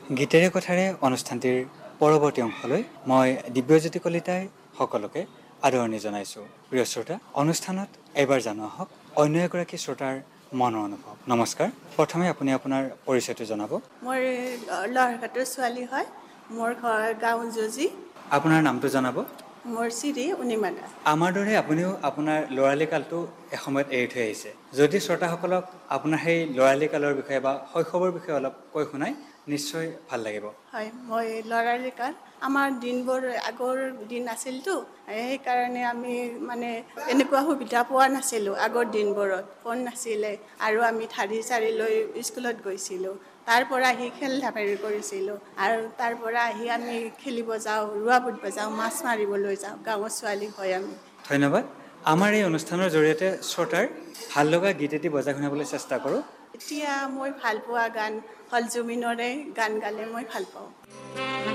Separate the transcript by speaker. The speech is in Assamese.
Speaker 1: গীতেৰে কথাৰে অনুষ্ঠানটিৰ পৰৱৰ্তী অংশলৈ মই দিব্যজ্যোতি কলিতাই সকলোকে আদৰণি জনাইছোঁ। প্ৰিয় শ্ৰোতা, অনুষ্ঠানত এবাৰ জনোৱা হওক অন্য এগৰাকী শ্ৰোতাৰ মনৰ অনুভৱ। নমস্কাৰ, প্ৰথমে আপুনি আপোনাৰ পৰিচয়টো জনাব।
Speaker 2: মোৰ লৰাঘাটৰ ছোৱালী হয়। মোৰ ঘৰ গাঁও জজি।
Speaker 1: আপোনাৰ নামটো জনাব।
Speaker 2: মোৰ শ্ৰী অনিমা দাস।
Speaker 1: আমাৰ দৰে আপুনিও আপোনাৰ ল'ৰালি কালটো এসময়ত এৰি থৈ আহিছে। যদি শ্ৰোতাসকলক আপোনাৰ সেই ল'ৰালি কালৰ বিষয়ে বা শৈশৱৰ বিষয়ে অলপ কৈ শুনাই নিশ্চয় ভাল লাগিব।
Speaker 2: হয়, মই ল'ৰালি কাল আমাৰ দিনবোৰ আগৰ দিন আছিলতো, সেইকাৰণে আমি মানে এনেকুৱা সুবিধা পোৱা নাছিলোঁ। আগৰ দিনবোৰত ফোন নাছিলে আৰু আমি ঠাৰি চাৰি লৈ স্কুলত গৈছিলোঁ। তাৰ পৰা আহি খেল ধেমালি কৰিছিলোঁ আৰু তাৰ পৰা আহি আমি খেলিব যাওঁ, ৰোৱা পুতিব যাওঁ, মাছ মাৰিবলৈ যাওঁ। গাঁৱৰ ছোৱালী হয় আমি।
Speaker 1: ধন্যবাদ। আমাৰ এই অনুষ্ঠানৰ জৰিয়তে শ্ৰোতাৰ ভাল লগা গীত এটি বজাই শুনাবলৈ চেষ্টা কৰোঁ।
Speaker 2: এতিয়া মই ভাল পোৱা গান হ'ল জুবিনৰে গান গালে মই ভাল পাওঁ।